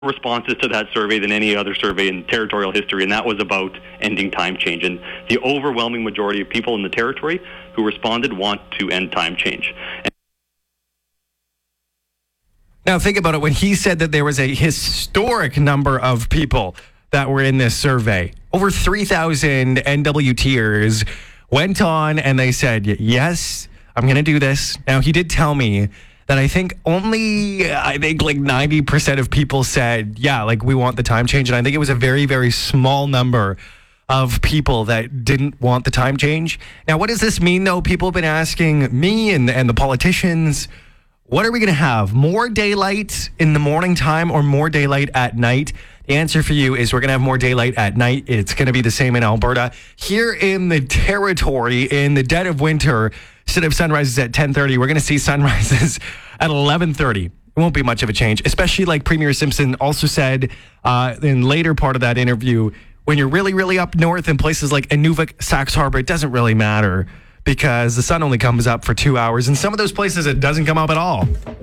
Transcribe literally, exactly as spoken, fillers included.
responses to that survey than any other survey in territorial history, and that was about ending time change. And the overwhelming majority of people in the territory who responded want to end time change. And now think about it. When he said that there was a historic number of people that were in this survey, over three thousand N W Ters went on and they said, yes, I'm going to do this. Now, he did tell me that I think only, I think like ninety percent of people said, yeah, like we want the time change. And I think it was a very, very small number of people that didn't want the time change. Now, what does this mean, though? People have been asking me and, and the politicians, what are we going to have? More daylight in the morning time or more daylight at night? The answer for you is we're going to have more daylight at night. It's going to be the same in Alberta. Here in the territory, in the dead of winter, instead of sunrises at ten thirty, we're going to see sunrises at eleven thirty. It won't be much of a change, especially like Premier Simpson also said uh, in later part of that interview, when you're really, really up north in places like Inuvik, Sax Harbor, it doesn't really matter because the sun only comes up for two hours. And some of those places, it doesn't come up at all.